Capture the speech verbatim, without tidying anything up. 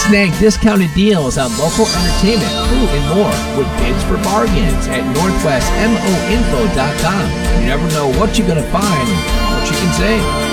Snag discounted deals on local entertainment, food, and more with bids for bargains at northwest mo info dot com. You never know what you're going to find and what you can save.